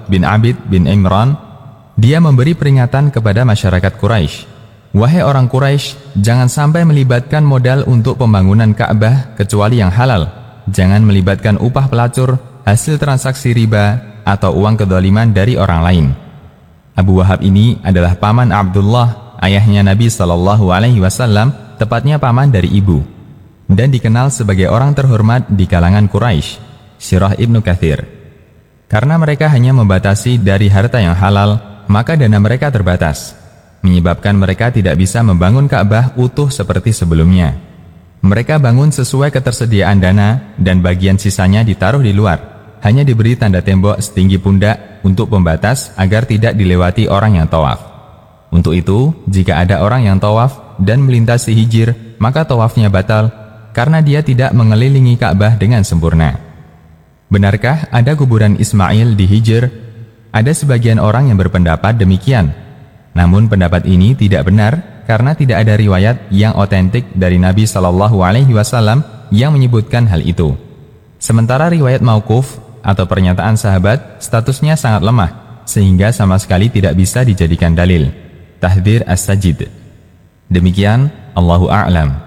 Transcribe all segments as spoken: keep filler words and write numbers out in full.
bin Abid bin Imran, dia memberi peringatan kepada masyarakat Quraisy, "Wahai orang Quraisy, jangan sampai melibatkan modal untuk pembangunan Ka'bah kecuali yang halal. Jangan melibatkan upah pelacur, hasil transaksi riba, atau uang kezaliman dari orang lain." Abu Wahab ini adalah paman Abdullah, ayahnya Nabi Shallallahu Alaihi Wasallam, tepatnya paman dari ibu, dan dikenal sebagai orang terhormat di kalangan Quraisy. Sirah Ibnu Katsir. Karena mereka hanya membatasi dari harta yang halal, maka dana mereka terbatas, menyebabkan mereka tidak bisa membangun Ka'bah utuh seperti sebelumnya. Mereka bangun sesuai ketersediaan dana, dan bagian sisanya ditaruh di luar, hanya diberi tanda tembok setinggi pundak untuk pembatas agar tidak dilewati orang yang tawaf. Untuk itu, jika ada orang yang tawaf dan melintasi hijir, maka tawafnya batal, karena dia tidak mengelilingi Ka'bah dengan sempurna. Benarkah ada kuburan Ismail di Hijr? Ada sebagian orang yang berpendapat demikian. Namun pendapat ini tidak benar karena tidak ada riwayat yang otentik dari Nabi Shallallahu Alaihi Wasallam yang menyebutkan hal itu. Sementara riwayat mauquf atau pernyataan sahabat statusnya sangat lemah sehingga sama sekali tidak bisa dijadikan dalil. Tahdzir As-Sajid. Demikian, Allahu a'lam.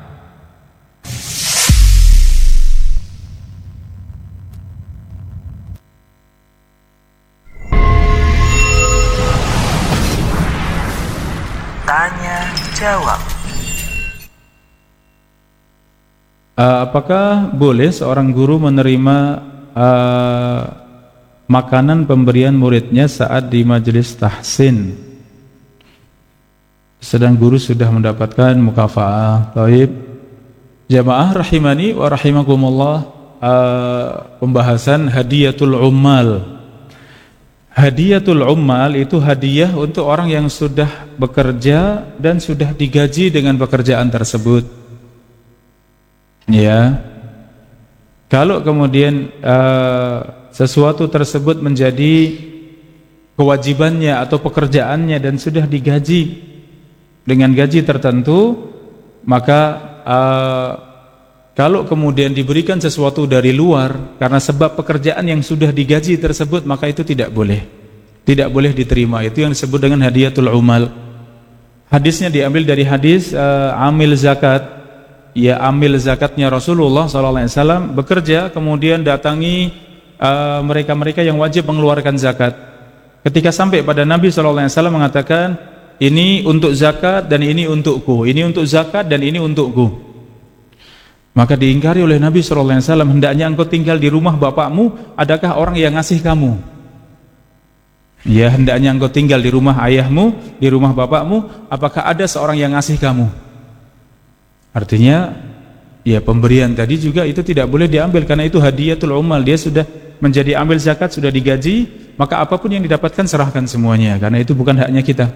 Tanya jawab. Uh, apakah boleh seorang guru menerima uh, makanan pemberian muridnya saat di majelis tahsin, sedang guru sudah mendapatkan mukafaah? Taib. Jamaah rahimani wa rahimakumullah, uh, pembahasan hadiyatul ummal. Hadiyatul ummal itu hadiah untuk orang yang sudah bekerja dan sudah digaji dengan pekerjaan tersebut. Ya, kalau kemudian uh, sesuatu tersebut menjadi kewajibannya atau pekerjaannya dan sudah digaji dengan gaji tertentu, maka uh, kalau kemudian diberikan sesuatu dari luar karena sebab pekerjaan yang sudah digaji tersebut, maka itu tidak boleh. Tidak boleh diterima. Itu yang disebut dengan hadiyatul umal. Hadisnya diambil dari hadis uh, amil zakat. Ya, amil zakatnya Rasulullah sallallahu alaihi wasallam bekerja, kemudian datangi uh, mereka-mereka yang wajib mengeluarkan zakat. Ketika sampai pada Nabi sallallahu alaihi wasallam mengatakan, ini untuk zakat dan ini untukku, ini untuk zakat dan ini untukku. Maka diingkari oleh Nabi shallallahu alaihi wasallam, hendaknya engkau tinggal di rumah bapakmu, adakah orang yang ngasih kamu? Ya, hendaknya engkau tinggal di rumah ayahmu, di rumah bapakmu, apakah ada seorang yang ngasih kamu? Artinya, ya pemberian tadi juga itu tidak boleh diambil, karena itu hadiyatul umal, dia sudah menjadi ambil zakat, sudah digaji, maka apapun yang didapatkan serahkan semuanya, karena itu bukan haknya kita.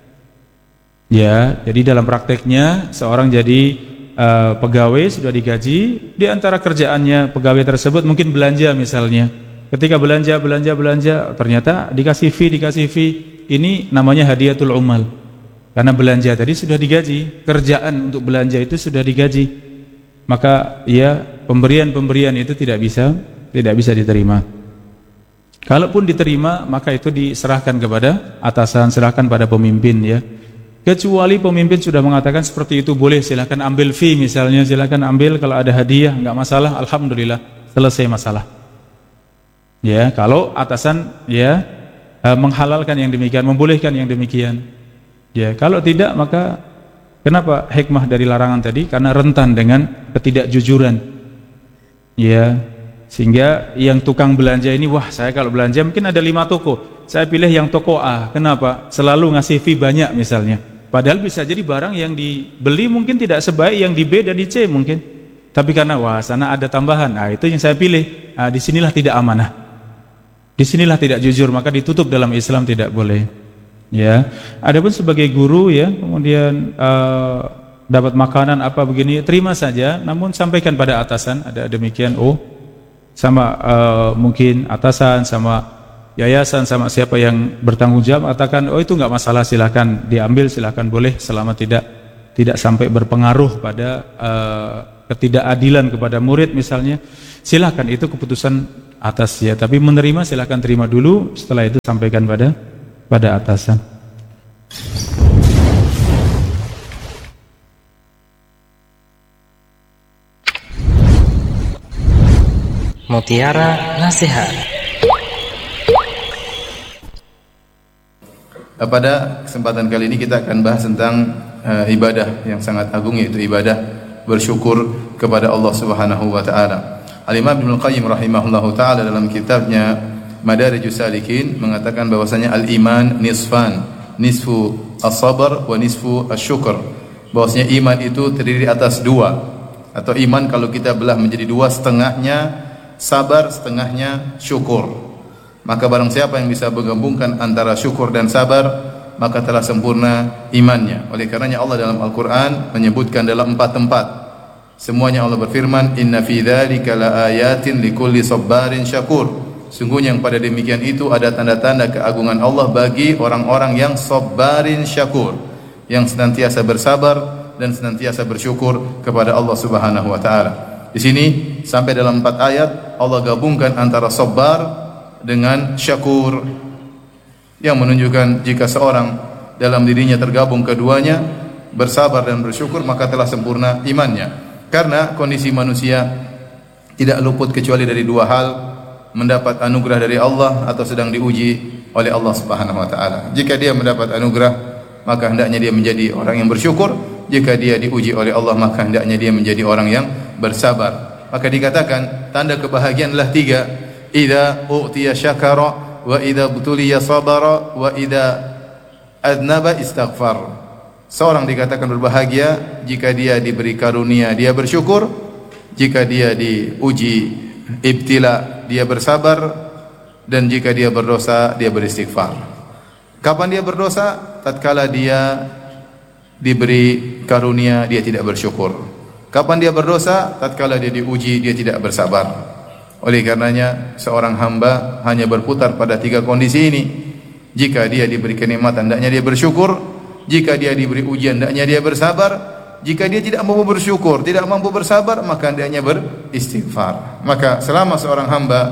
Ya, jadi dalam prakteknya seorang jadi Uh, pegawai sudah digaji, di antara kerjaannya pegawai tersebut mungkin belanja misalnya. Ketika belanja, belanja, belanja, ternyata dikasih fee, dikasih fee. Ini namanya hadiyatul umal. Karena belanja tadi sudah digaji, kerjaan untuk belanja itu sudah digaji. Maka ya pemberian-pemberian itu tidak bisa, tidak bisa diterima. Kalaupun diterima, maka itu diserahkan kepada atasan, serahkan pada pemimpin, ya. Kecuali pemimpin sudah mengatakan seperti itu boleh, silakan ambil fee misalnya, silakan ambil, kalau ada hadiah enggak masalah, alhamdulillah, selesai masalah. Ya, kalau atasan ya menghalalkan yang demikian, membolehkan yang demikian. Ya, kalau tidak, maka kenapa hikmah dari larangan tadi? Karena rentan dengan ketidakjujuran. Ya, sehingga yang tukang belanja ini, wah saya kalau belanja mungkin ada lima toko, saya pilih yang toko A. Kenapa? Selalu ngasih fee banyak misalnya. Padahal bisa jadi barang yang dibeli mungkin tidak sebaik yang di B dan di C mungkin. Tapi karena wah sana ada tambahan, nah itu yang saya pilih. Nah, disinilah tidak amanah. Disinilah tidak jujur, maka ditutup dalam Islam, tidak boleh. Ya. Adapun sebagai guru ya, kemudian uh, dapat makanan apa begini, terima saja, namun sampaikan pada atasan, ada demikian, oh sama uh, mungkin atasan sama yayasan sama siapa yang bertanggung jawab katakan, oh itu enggak masalah, silakan diambil, silakan boleh, selama tidak tidak sampai berpengaruh pada uh, ketidakadilan kepada murid misalnya, silakan, itu keputusan atas ya, tapi menerima silahkan terima dulu, setelah itu sampaikan pada pada atasan. Mutiara Nasihat. Pada kesempatan kali ini kita akan bahas tentang uh, ibadah yang sangat agung, yaitu ibadah bersyukur kepada Allah Subhanahu wa taala. Al-Imam Ibnu Qayyim rahimahullahu taala dalam kitabnya Madarijus Salikin mengatakan bahwasanya al-iman nisfan, nisfu as-sabr wa nisfu asy-syukr. Bahwasanya iman itu terdiri atas dua, atau iman kalau kita belah menjadi dua, setengahnya sabar, setengahnya syukur. Maka barang siapa yang bisa menggabungkan antara syukur dan sabar, maka telah sempurna imannya. Oleh karenanya Allah dalam Al-Quran menyebutkan dalam empat tempat, semuanya Allah berfirman, inna fi dzalika laayatin likulli sabarin syakur. Sungguhnya yang pada demikian itu ada tanda-tanda keagungan Allah bagi orang-orang yang sabarin syakur, yang senantiasa bersabar dan senantiasa bersyukur kepada Allah Subhanahu wa taala. Di sini sampai dalam empat ayat Allah gabungkan antara sabar dengan syakur, yang menunjukkan jika seorang dalam dirinya tergabung keduanya, bersabar dan bersyukur, maka telah sempurna imannya. Karena kondisi manusia tidak luput kecuali dari dua hal, mendapat anugerah dari Allah atau sedang diuji oleh Allah Subhanahu wa taala. Jika dia mendapat anugerah, maka hendaknya dia menjadi orang yang bersyukur. Jika dia diuji oleh Allah, maka hendaknya dia menjadi orang yang bersabar. Maka dikatakan tanda kebahagiaan adalah tiga. Idza u'tiya syakara wa idza butuliya sabara wa idza adnaba istaghfar. Seorang dikatakan berbahagia jika dia diberi karunia, dia bersyukur. Jika dia diuji ibtila, dia bersabar. Dan jika dia berdosa, dia beristighfar. Kapan dia berdosa? Tatkala dia diberi karunia, dia tidak bersyukur. Kapan dia berdosa? Tatkala dia diuji, dia tidak bersabar. Oleh karenanya seorang hamba hanya berputar pada tiga kondisi ini. Jika dia diberi kenikmatan, hendaknya dia bersyukur. Jika dia diberi ujian, hendaknya dia bersabar. Jika dia tidak mampu bersyukur, tidak mampu bersabar, maka hendaknya beristighfar. Maka selama seorang hamba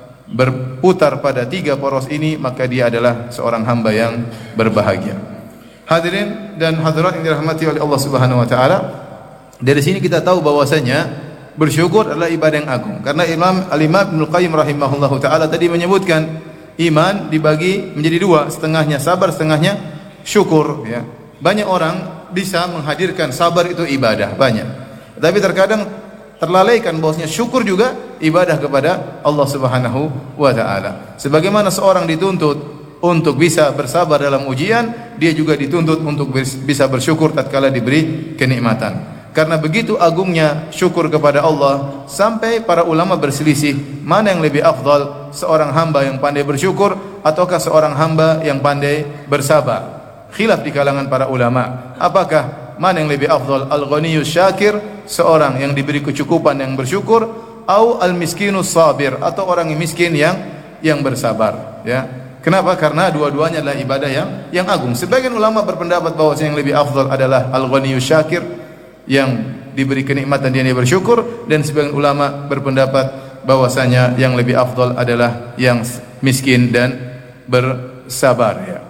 berputar pada tiga poros ini, maka dia adalah seorang hamba yang berbahagia. Hadirin dan hadirat yang dirahmati oleh Allah Subhanahu wa taala, dari sini kita tahu bahwasanya bersyukur adalah ibadah yang agung. Karena Imam Al-Imam Ibnu Qayyim rahimahullahu taala tadi menyebutkan iman dibagi menjadi dua, setengahnya sabar, setengahnya syukur, ya. Banyak orang bisa menghadirkan sabar itu ibadah, banyak. Tapi terkadang terlalaikan bahwasanya syukur juga ibadah kepada Allah Subhanahu wa taala. Sebagaimana seorang dituntut untuk bisa bersabar dalam ujian, dia juga dituntut untuk bisa bersyukur tatkala diberi kenikmatan. Karena begitu agungnya syukur kepada Allah, sampai para ulama berselisih mana yang lebih afdal, seorang hamba yang pandai bersyukur ataukah seorang hamba yang pandai bersabar. Khilaf di kalangan para ulama, apakah mana yang lebih afdal, al-ghaniyus syakir, seorang yang diberi kecukupan yang bersyukur, atau al-miskinus sabir, atau orang yang miskin yang yang bersabar, ya. Kenapa? Karena dua-duanya adalah ibadah yang yang agung. Sebagian ulama berpendapat bahwa yang lebih afdal adalah al-ghaniyus syakir, yang diberi kenikmatan dia bersyukur, dan sebagian ulama berpendapat bahwasanya yang lebih afdal adalah yang miskin dan bersabar, ya.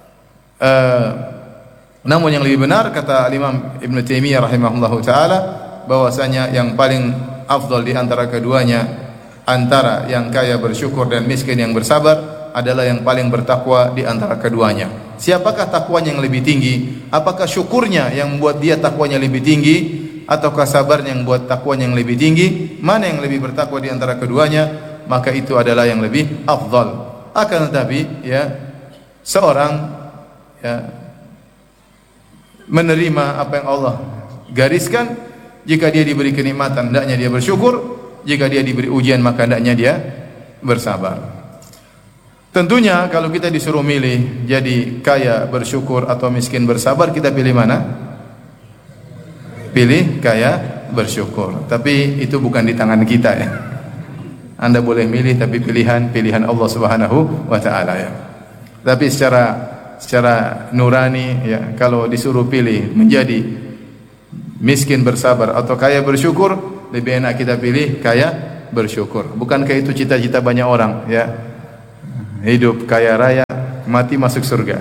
Uh, namun yang lebih benar kata Imam Ibnu Taimiyah rahimahullahu taala, bahwasanya yang paling afdal di antara keduanya, antara yang kaya bersyukur dan miskin yang bersabar, adalah yang paling bertakwa di antara keduanya. Siapakah takwanya yang lebih tinggi? Apakah syukurnya yang membuat dia takwanya lebih tinggi, ataukah sabarnya yang membuat takwanya yang lebih tinggi? Mana yang lebih bertakwa di antara keduanya? Maka itu adalah yang lebih afdal. Akan tetapi, ya, seorang ya, menerima apa yang Allah gariskan. Jika dia diberi kenikmatan, hendaknya dia bersyukur. Jika dia diberi ujian, maka hendaknya dia bersabar. Tentunya kalau kita disuruh milih jadi kaya bersyukur atau miskin bersabar, kita pilih mana? Pilih kaya bersyukur. Tapi itu bukan di tangan kita, ya. Anda boleh milih, tapi pilihan pilihan Allah Subhanahu wa taala, ya. Tapi secara secara nurani, ya, kalau disuruh pilih menjadi miskin bersabar atau kaya bersyukur, lebih enak kita pilih kaya bersyukur. Bukankah itu cita-cita banyak orang, ya? Hidup kaya raya, mati masuk surga.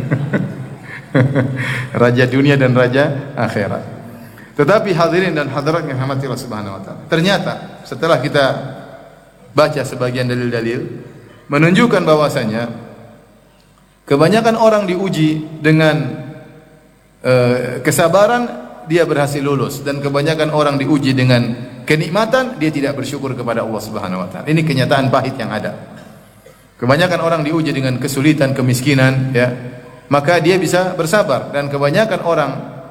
Raja dunia dan raja akhirat. Tetapi hadirin dan hadirat yang dirahmati Allah Subhanahu wa taala, ternyata setelah kita baca sebagian dalil-dalil menunjukkan bahwasanya kebanyakan orang diuji dengan uh, kesabaran, dia berhasil lulus, dan kebanyakan orang diuji dengan kenikmatan, dia tidak bersyukur kepada Allah Subhanahu wa taala. Ini kenyataan pahit yang ada. Kebanyakan orang diuji dengan kesulitan, kemiskinan, ya, maka dia bisa bersabar, dan kebanyakan orang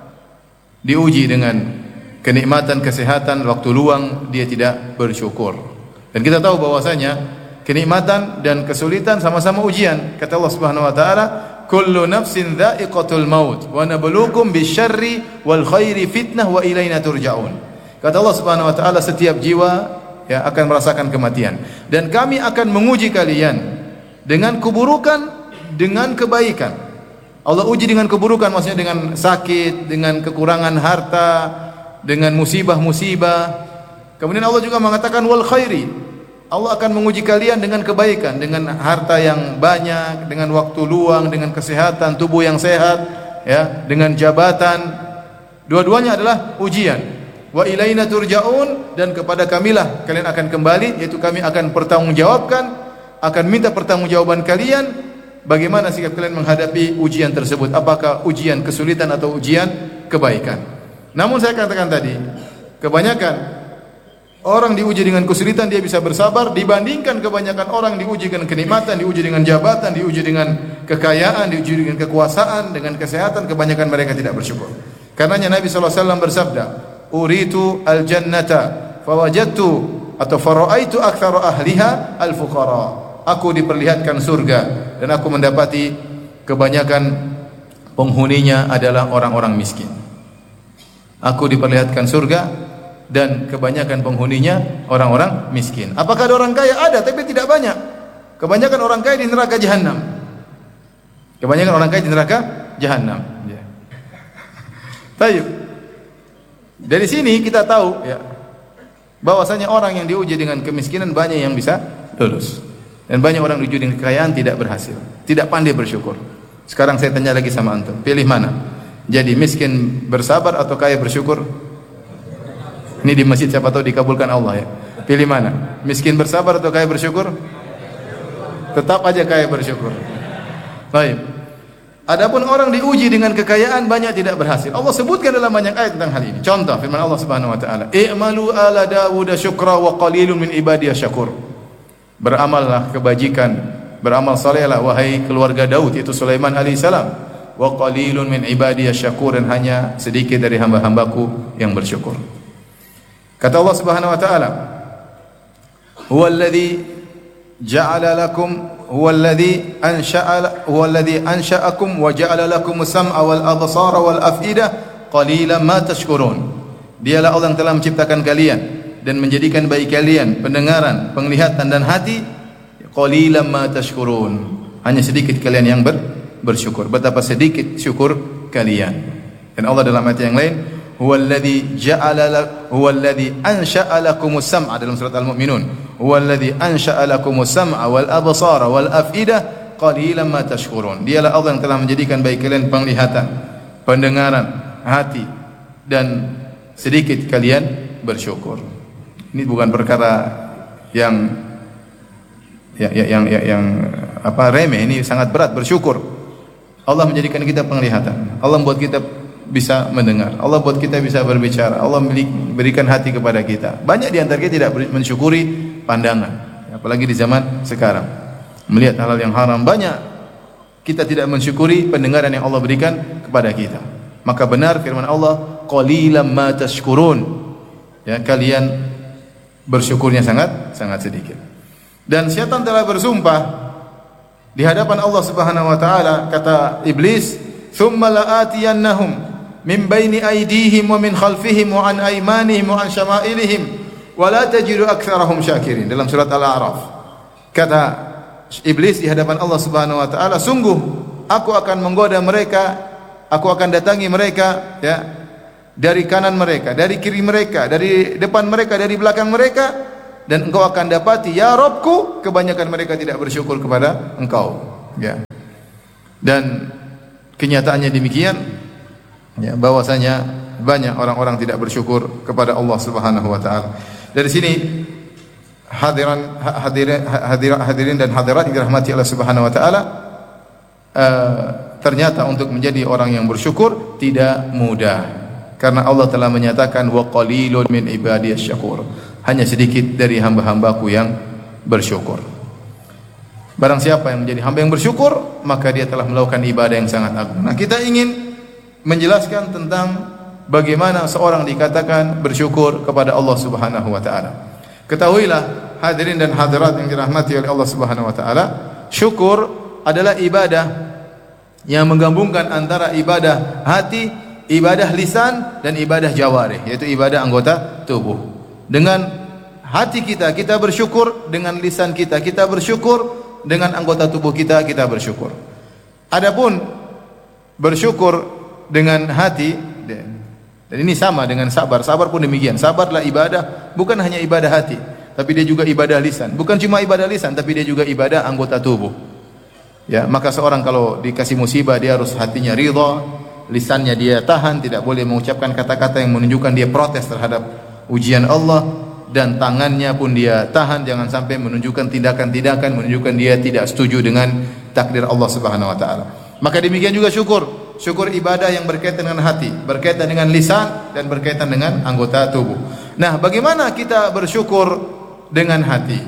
diuji dengan kenikmatan, kesehatan, waktu luang, dia tidak bersyukur. Dan kita tahu bahwasanya kenikmatan dan kesulitan sama-sama ujian. Kata Allah Subhanahu wa taala, "Kullu nafsin dha'iqatul maut wa nabluukum bisyarri wal khairi fitnah wa ilaina turja'un." Kata Allah Subhanahu wa taala, setiap jiwa ya akan merasakan kematian, dan kami akan menguji kalian dengan keburukan, dengan kebaikan. Allah uji dengan keburukan, maksudnya dengan sakit, dengan kekurangan harta, dengan musibah-musibah. Kemudian Allah juga mengatakan wal khairi, Allah akan menguji kalian dengan kebaikan, dengan harta yang banyak, dengan waktu luang, dengan kesehatan, tubuh yang sehat, ya, dengan jabatan. Dua-duanya adalah ujian. Wa ilaina turja'un, dan kepada kamilah kalian akan kembali, yaitu kami akan pertanggungjawabkan, akan minta pertanggungjawaban kalian. Bagaimana sikap kalian menghadapi ujian tersebut? Apakah ujian kesulitan atau ujian kebaikan? Namun saya katakan tadi, kebanyakan orang diuji dengan kesulitan dia bisa bersabar, dibandingkan kebanyakan orang diuji dengan kenikmatan, diuji dengan jabatan, diuji dengan kekayaan, diuji dengan kekuasaan, dengan kesehatan, kebanyakan mereka tidak bersyukur. Karenanya Nabi sallallahu alaihi wasallam bersabda, "Uritu al-jannata fawajadtu atau fara'aitu aktsara ahliha al-fuqara." Aku diperlihatkan surga dan aku mendapati kebanyakan penghuninya adalah orang-orang miskin. Aku diperlihatkan surga dan kebanyakan penghuninya orang-orang miskin. Apakah ada orang kaya? Ada, tapi tidak banyak. Kebanyakan orang kaya di neraka jahanam. Kebanyakan orang kaya di neraka jahanam. Ya. Baik. Dari sini kita tahu, ya, bahwasanya orang yang diuji dengan kemiskinan banyak yang bisa lulus, dan banyak orang diuji dengan kekayaan tidak berhasil, tidak pandai bersyukur. Sekarang saya tanya lagi sama antum, pilih mana? Jadi miskin bersabar atau kaya bersyukur? Ini di masjid siapa tahu dikabulkan Allah, ya. Pilih mana? Miskin bersabar atau kaya bersyukur? Tetap aja kaya bersyukur. Baik. Adapun orang diuji dengan kekayaan banyak tidak berhasil. Allah sebutkan dalam banyak ayat tentang hal ini. Contoh firman Allah Subhanahu wa taala, "I'malu ala Dawud syukra wa qalilun min ibadiyas syakur." Beramallah kebajikan, beramal salehlah wahai keluarga Daud, yaitu Sulaiman alaihissalam. Wa qalilun min ibadiyas syakur, dan hanya sedikit dari hamba-hambaku yang bersyukur. Kata Allah Subhanahu wa taala, "Huwallazi ja'ala lakum huwallazi ansha'a huwallazi ansha'akum wa ja'ala lakum as-sam'a wal absara wal af'idah qalilan ma tashkurun." Dialah Allah yang telah menciptakan kalian dan menjadikan bagi kalian pendengaran, penglihatan dan hati. Qalilan ma tashkurun. Hanya sedikit kalian yang ber, bersyukur. Betapa sedikit syukur kalian. Dan Allah dalam ayat yang lain, huwallazi ja'ala huwallazi ansha'a lakumus sam'a, dalam surat Al-Mu'minun, huwallazi ansha'a lakumus sam'a wal absara wal af'idah qalilan ma tashkurun. Dialah Allah yang telah menjadikan bagi kalian penglihatan, pendengaran, hati, dan sedikit kalian bersyukur. Ini bukan perkara yang yang yang yang, yang apa remeh, ini sangat berat bersyukur. Allah menjadikan kita penglihatan, Allah membuat kita bisa mendengar, Allah buat kita bisa berbicara, Allah berikan hati kepada kita. Banyak di antara kita tidak mensyukuri pandangan, apalagi di zaman sekarang, melihat hal-hal yang haram. Banyak kita tidak mensyukuri pendengaran yang Allah berikan kepada kita. Maka benar firman Allah, qalilan ma tashkurun, ya, kalian bersyukurnya sangat sangat sedikit. Dan syaitan telah bersumpah di hadapan Allah Subhanahu wa taala, kata iblis, "Tsumma la'atiyannahum min baini aydihim wa min khalfihim wa an aymanihim wa an syama'ilihim wa la tajidu aktsarahum syakirin." Dalam surat Al-A'raf, kata iblis di hadapan Allah Subhanahu wa taala, "Sungguh aku akan menggoda mereka, aku akan datangi mereka, ya, dari kanan mereka, dari kiri mereka, dari depan mereka, dari belakang mereka, dan engkau akan dapati ya Rabbku, kebanyakan mereka tidak bersyukur kepada engkau, ya. Dan kenyataannya demikian, ya, bahwasanya banyak orang-orang tidak bersyukur kepada Allah Subhanahu wa taala. Dari sini hadiran hadirin hadirin, hadirin dan hadirat yang dirahmati Allah Subhanahu wa taala, uh, ternyata untuk menjadi orang yang bersyukur tidak mudah, karena Allah telah menyatakan wa qalilun min ibadiyasy syakur, hanya sedikit dari hamba-hambaku yang bersyukur. Barang siapa yang menjadi hamba yang bersyukur, maka dia telah melakukan ibadah yang sangat agung. Nah, kita ingin menjelaskan tentang bagaimana seorang dikatakan bersyukur kepada Allah Subhanahu wa taala. Ketahuilah hadirin dan hadirat yang dirahmati oleh Allah Subhanahu wa taala, syukur adalah ibadah yang menggabungkan antara ibadah hati, ibadah lisan dan ibadah jawarih, yaitu ibadah anggota tubuh. Dengan hati kita kita bersyukur, dengan lisan kita kita bersyukur, dengan anggota tubuh kita kita bersyukur. Adapun bersyukur dengan hati, dan ini sama dengan sabar. Sabar pun demikian. Sabarlah ibadah, bukan hanya ibadah hati, tapi dia juga ibadah lisan. Bukan cuma ibadah lisan, tapi dia juga ibadah anggota tubuh. Ya, maka seorang kalau dikasih musibah, dia harus hatinya ridha, lisannya dia tahan, tidak boleh mengucapkan kata-kata yang menunjukkan dia protes terhadap ujian Allah, dan tangannya pun dia tahan, jangan sampai menunjukkan tindakan-tindakan menunjukkan dia tidak setuju dengan takdir Allah Subhanahu wa taala. Maka demikian juga syukur. Syukur ibadah yang berkaitan dengan hati, berkaitan dengan lisan, dan berkaitan dengan anggota tubuh. Nah, bagaimana kita bersyukur dengan hati?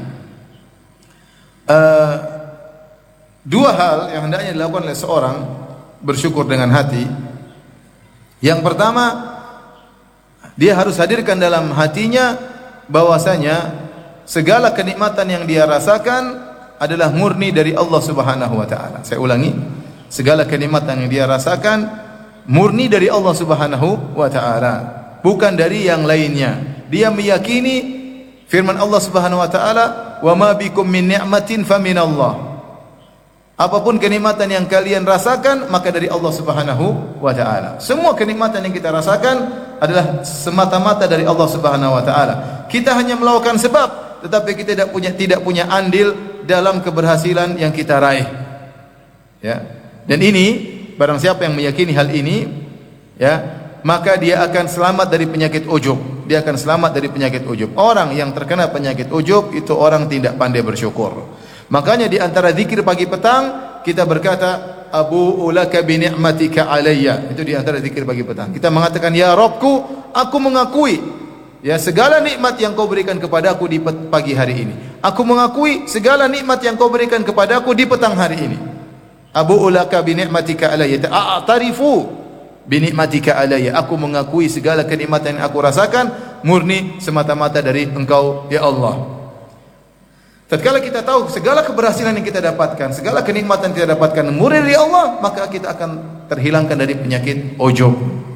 Uh, dua hal yang hendaknya dilakukan oleh seorang bersyukur dengan hati. Yang pertama, dia harus hadirkan dalam hatinya bahwasanya segala kenikmatan yang dia rasakan adalah murni dari Allah Subhanahu wa taala. Saya ulangi, segala kenikmatan yang dia rasakan murni dari Allah Subhanahu wa taala, bukan dari yang lainnya. Dia meyakini firman Allah Subhanahu wa taala, "Wa ma bikum min ni'matin faminallah." Apapun kenikmatan yang kalian rasakan maka dari Allah Subhanahu wa taala. Semua kenikmatan yang kita rasakan adalah semata-mata dari Allah Subhanahu wa taala. Kita hanya melakukan sebab, tetapi kita tidak punya tidak punya andil dalam keberhasilan yang kita raih. Ya. Dan ini, barang siapa yang meyakini hal ini, ya, maka dia akan selamat dari penyakit ujub. Dia akan selamat dari penyakit ujub. Orang yang terkena penyakit ujub itu orang tidak pandai bersyukur. Makanya di antara zikir pagi petang kita berkata abu'u laka bi ni'matika alayya. Itu di antara zikir pagi petang. Kita mengatakan ya Rabbku, aku mengakui ya segala nikmat yang kau berikan kepadaku di pagi hari ini. Aku mengakui segala nikmat yang kau berikan kepadaku di petang hari ini. Abu'u laka bi ni'matika alayya. A'tarifu bi ni'matika alayya. Aku mengakui segala kenikmatan yang aku rasakan murni semata-mata dari Engkau ya Allah. Tatkala kita tahu segala keberhasilan yang kita dapatkan, segala kenikmatan yang kita dapatkan murni dari Allah, maka kita akan terhilangkan dari penyakit ujub.